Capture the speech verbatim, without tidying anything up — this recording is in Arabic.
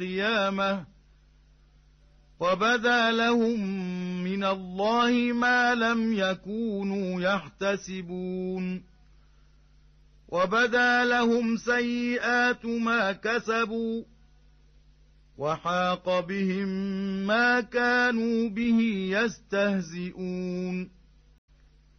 القيامة وبدا لهم من الله ما لم يكونوا يحتسبون وبدا لهم سيئات ما كسبوا وحاق بهم ما كانوا به يستهزئون